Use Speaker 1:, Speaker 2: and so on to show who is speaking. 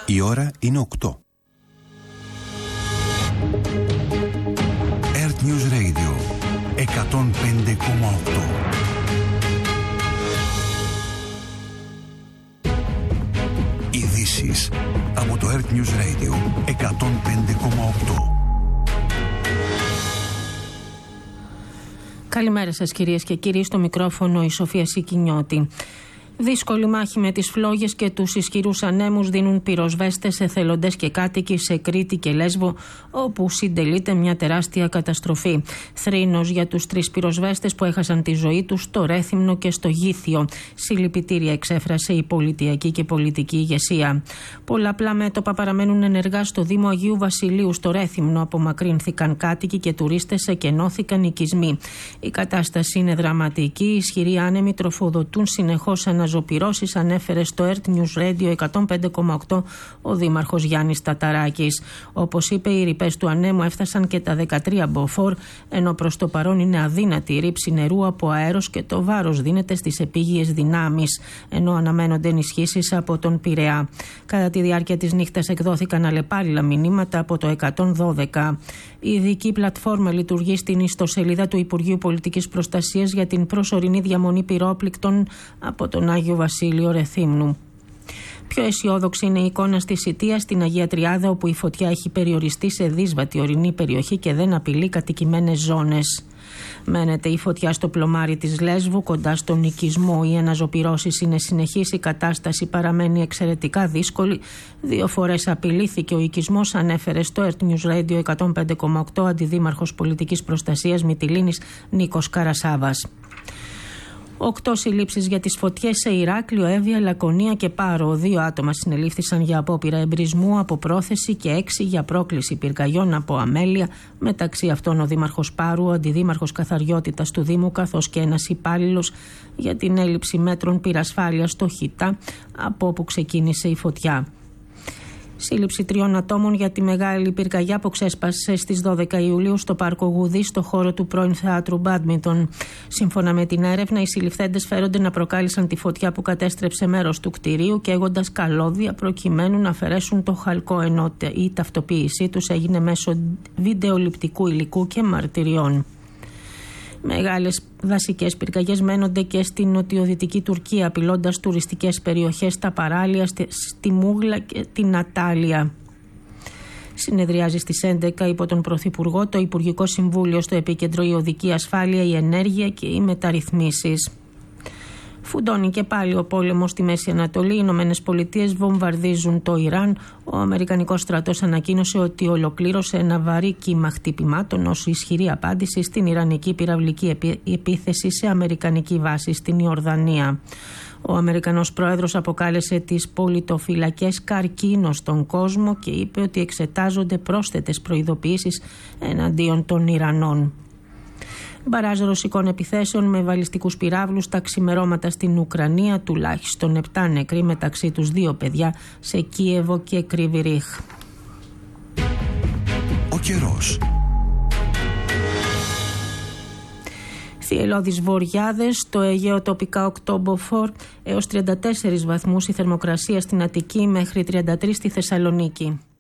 Speaker 1: Η ώρα είναι 8. Earth News Radio 105,8. Ειδήσεις από το Earth News Radio 105,8.
Speaker 2: Καλημέρα σας κυρίες και κύριοι, στο μικρόφωνο η Σοφία Σικινιώτη. Δύσκολη μάχη με τις φλόγες και τους ισχυρούς ανέμους δίνουν πυροσβέστες, εθελοντές και κάτοικοι σε Κρήτη και Λέσβο, όπου συντελείται μια τεράστια καταστροφή. Θρήνος για τους 3 πυροσβέστες που έχασαν τη ζωή τους στο Ρέθυμνο και στο Γήθιο. Συλληπιτήρια εξέφρασε η πολιτιακή και πολιτική ηγεσία. Πολλαπλά μέτωπα παραμένουν ενεργά στο Δήμο Αγίου Βασιλείου στο Ρέθυμνο. Απομακρύνθηκαν κάτοικοι και τουρίστες, εκενώθηκαν οικισμοί. Η κατάσταση είναι δραματική. Οι ισχυροί άνεμοι τροφοδοτούν συνεχώς αναζωπυρώσεις, ανέφερε στο Earth News Radio 105,8 ο Δήμαρχος Γιάννης Ταταράκης. Όπως είπε, οι ρηπές του ανέμου έφτασαν και τα 13 μποφόρ, ενώ προς το παρόν είναι αδύνατη η ρήψη νερού από αέρος και το βάρος δίνεται στις επίγειες δυνάμεις, ενώ αναμένονται ενισχύσεις από τον Πειραιά. Κατά τη διάρκεια της νύχτας εκδόθηκαν αλλεπάλληλα μηνύματα από το 112. Η ειδική πλατφόρμα λειτουργεί στην ιστοσελίδα του Υπουργείου Πολιτικής Προστασίας για την προσωρινή διαμονή πυρόπληκτων από τον Άγιο Βασίλειο Ρεθύμνου. Πιο αισιόδοξη είναι η εικόνα στη Σιτία, στην Αγία Τριάδα, όπου η φωτιά έχει περιοριστεί σε δύσβατη ορεινή περιοχή και δεν απειλεί κατοικημένες ζώνες. Μένεται η φωτιά στο πλωμάρι της Λέσβου, κοντά στον οικισμό. Οι αναζωπυρώσεις είναι συνεχείς, η κατάσταση παραμένει εξαιρετικά δύσκολη. 2 φορές απειλήθηκε ο οικισμός, ανέφερε στο Earth News Radio 105,8 Αντιδήμαρχος Πολιτικής Προστασίας Μυτιλήνης Νίκος Καρασάβας. 8 συλλήψεις για τις φωτιές σε Ηράκλειο, Εύβοια, Λακωνία και Πάρο. 2 άτομα συνελήφθησαν για απόπειρα εμπρισμού από πρόθεση και 6 για πρόκληση πυρκαγιών από αμέλεια. Μεταξύ αυτών ο Δήμαρχος Πάρου, ο Αντιδήμαρχος Καθαριότητας του Δήμου, καθώς και ένας υπάλληλος για την έλλειψη μέτρων πυρασφάλειας στο Χιτά, από όπου ξεκίνησε η φωτιά. Σύλληψη 3 ατόμων για τη μεγάλη πυρκαγιά που ξέσπασε στις 12 Ιουλίου στο Πάρκο Γουδή, στο χώρο του πρώην θεάτρου Μπάντμιντον. Σύμφωνα με την έρευνα, οι συλληφθέντες φέρονται να προκάλεσαν τη φωτιά που κατέστρεψε μέρος του κτηρίου, καίγοντας καλώδια προκειμένου να αφαιρέσουν το χαλκό, ενώ η ταυτοποίησή τους έγινε μέσω βιντεοληπτικού υλικού και μαρτυριών. Μεγάλες δασικές πυρκαγιές μένονται και στην νοτιοδυτική Τουρκία, απειλώντας τουριστικές περιοχές στα παράλια, στη Μούγλα και την Ατάλια. Συνεδριάζει στις 11 υπό τον Πρωθυπουργό το Υπουργικό Συμβούλιο, στο επίκεντρο η οδική ασφάλεια, η ενέργεια και οι μεταρρυθμίσεις. Φουντώνει και πάλι ο πόλεμος στη Μέση Ανατολή. Οι Ηνωμένες Πολιτείες βομβαρδίζουν το Ιράν. Ο Αμερικανικός στρατός ανακοίνωσε ότι ολοκλήρωσε ένα βαρύ κύμα χτυπημάτων ως ισχυρή απάντηση στην Ιρανική πυραυλική επίθεση σε αμερικανική βάση στην Ιορδανία. Ο Αμερικανός πρόεδρος αποκάλεσε τις πολιτοφυλακές καρκίνο στον κόσμο και είπε ότι εξετάζονται πρόσθετες προειδοποιήσεις εναντίον των Ιρανών. Μπαράζ ρωσικών επιθέσεων με βαλιστικούς πυράβλους τα ξημερώματα στην Ουκρανία, τουλάχιστον 7 νεκροί, μεταξύ τους 2 παιδιά, σε Κίεβο και Κρυβιρίχ.
Speaker 1: Ο καιρός.
Speaker 2: Θυελλώδεις βοριάδες, στο Αιγαίο τοπικά 8 μποφόρ έως 34 βαθμούς η θερμοκρασία στην Αττική, μέχρι 33 στη Θεσσαλονίκη.